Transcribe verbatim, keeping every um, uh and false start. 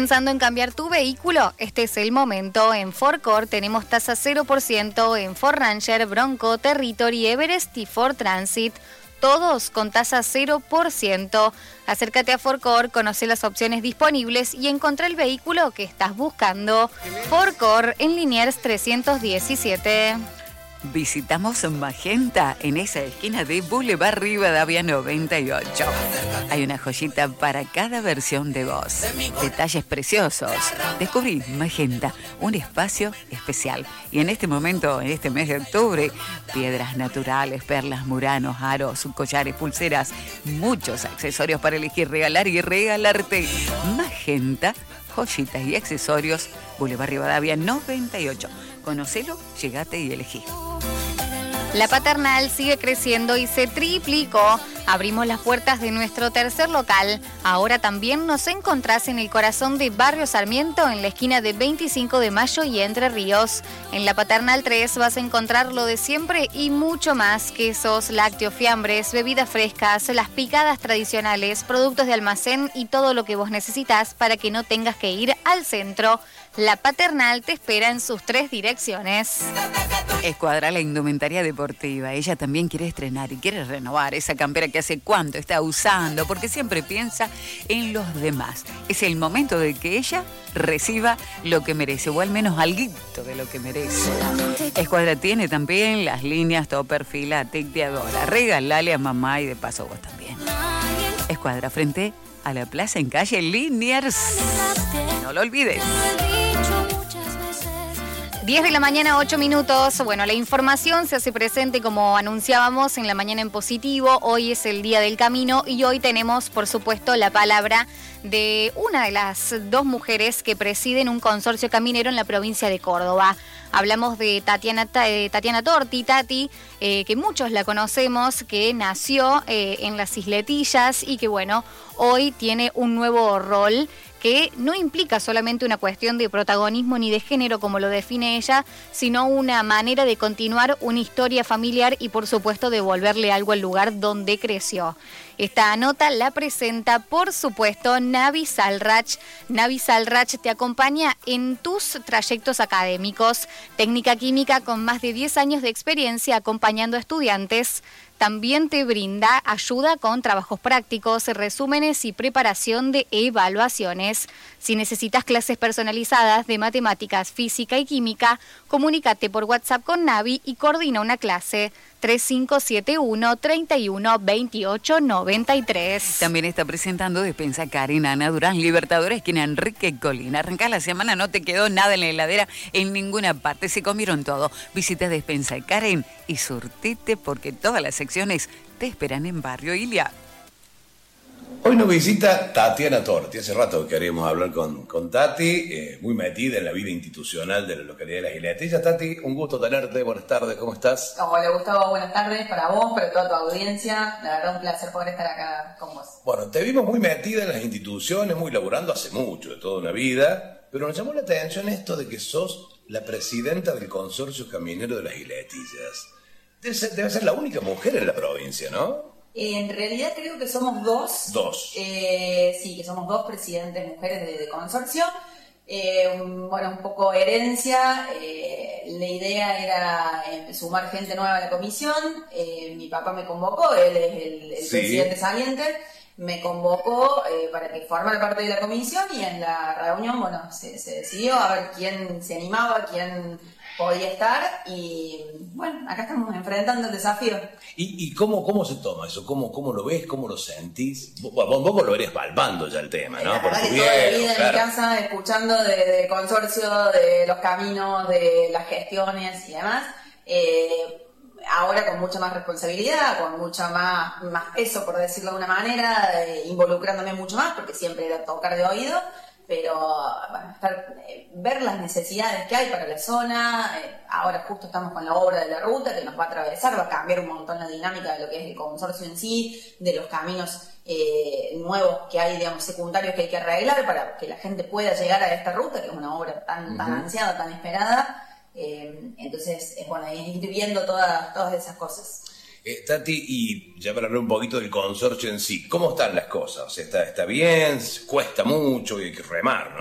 pensando en cambiar tu vehículo? Este es el momento. En Ford Core tenemos tasa cero por ciento en Ford Ranger, Bronco, Territory, Everest y Ford Transit. Todos con tasa cero por ciento. Acércate a Ford Core, conoce las opciones disponibles y encontrá el vehículo que estás buscando. Ford Core en Liniers trescientos diecisiete. Visitamos Magenta en esa esquina de Boulevard Rivadavia noventa y ocho. Hay una joyita para cada versión de vos. Detalles preciosos. Descubrí Magenta, un espacio especial. Y en este momento, en este mes de octubre, piedras naturales, perlas, muranos, aros, collares, pulseras, muchos accesorios para elegir, regalar y regalarte. Magenta, joyitas y accesorios, Boulevard Rivadavia noventa y ocho. Conocelo, llegate y elegí. La Paternal sigue creciendo y se triplicó. Abrimos las puertas de nuestro tercer local. Ahora también nos encontrás en el corazón de Barrio Sarmiento, en la esquina de veinticinco de mayo y Entre Ríos. En la Paternal tres vas a encontrar lo de siempre y mucho más: quesos, lácteos, fiambres, bebidas frescas, las picadas tradicionales, productos de almacén y todo lo que vos necesitas para que no tengas que ir al centro. La Paternal te espera en sus tres direcciones. Escuadra la indumentaria deportiva. Ella también quiere estrenar y quiere renovar esa campera que hace cuánto está usando, porque siempre piensa en los demás. Es el momento de que ella reciba lo que merece, o al menos alguito de lo que merece. Escuadra tiene también las líneas topper, fila, ticteadora. Regalale a mamá y de paso vos también. Escuadra frente a la plaza en calle Liniers. No lo olvides. diez de la mañana, ocho minutos. Bueno, la información se hace presente como anunciábamos en la mañana en positivo. Hoy es el Día del Camino y hoy tenemos, por supuesto, la palabra de una de las dos mujeres que presiden un consorcio caminero en la provincia de Córdoba. Hablamos de Tatiana, eh, Tatiana Torti, Tati, eh, que muchos la conocemos, que nació eh, en las Isletillas y que, bueno, hoy tiene un nuevo rol que no implica solamente una cuestión de protagonismo ni de género como lo define ella, sino una manera de continuar una historia familiar y por supuesto devolverle algo al lugar donde creció. Esta nota la presenta, por supuesto, Navi Salrach. Navi Salrach te acompaña en tus trayectos académicos. Técnica química con más de diez años de experiencia acompañando a estudiantes. También te brinda ayuda con trabajos prácticos, resúmenes y preparación de evaluaciones. Si necesitas clases personalizadas de matemáticas, física y química, comunícate por WhatsApp con Navi y coordina una clase. tres cinco siete uno, treinta y uno, veintiocho, noventa y tres. También está presentando Despensa Karen, Ana Durán, Libertadores, esquina Enrique Colina. Arrancá la semana, no te quedó nada en la heladera en ninguna parte, se comieron todo. Visita Despensa Karen y surtite porque todas las secciones te esperan en Barrio Ilia. Hoy nos visita Tatiana Torti. Hace rato que queríamos hablar con, con Tati, eh, muy metida en la vida institucional de la localidad de Las Isletillas. Tati, un gusto tenerte. Buenas tardes, ¿cómo estás? Hola Gustavo, buenas tardes para vos, para toda tu audiencia. La verdad, un placer poder estar acá con vos. Bueno, te vimos muy metida en las instituciones, muy laburando hace mucho, de toda una vida, pero nos llamó la atención esto de que sos la presidenta del Consorcio Caminero de Las Isletillas. Debe ser, debe ser la única mujer en la provincia, ¿no? Eh, en realidad creo que somos dos. Dos. Eh, sí, que somos dos presidentes mujeres de, de consorcio. Eh, un, bueno, un poco herencia. Eh, la idea era eh, sumar gente nueva a la comisión. Eh, mi papá me convocó, él es el, el sí. presidente saliente. Me convocó eh, para que formara parte de la comisión y en la reunión, bueno, se, se decidió a ver quién se animaba, quién podía estar y bueno, acá estamos enfrentando el desafío. ¿Y, y cómo, cómo se toma eso? ¿Cómo, cómo lo ves? ¿Cómo lo sentís? Vos, vos lo verías palpando ya el tema, ¿no? La Por verdad tu que viejo, toda la vida claro. en mi casa escuchando de, de consorcio, de los caminos, de las gestiones y demás. Eh, ahora con mucha más responsabilidad, con mucha más, más peso, por decirlo de una manera, eh, involucrándome mucho más, porque siempre era tocar de oído. Pero bueno, estar, eh, ver las necesidades que hay para la zona. Eh, ahora justo estamos con la obra de la ruta que nos va a atravesar, va a cambiar un montón la dinámica de lo que es el consorcio en sí, de los caminos eh, nuevos que hay, digamos, secundarios que hay que arreglar para que la gente pueda llegar a esta ruta, que es una obra tan, uh-huh. tan ansiada, tan esperada. Eh, entonces, es bueno, ir viendo todas, todas esas cosas. Eh, Tati, y ya para hablar un poquito del consorcio en sí, ¿cómo están las cosas? O sea, ¿está, está bien? ¿Cuesta mucho y hay que remar, no?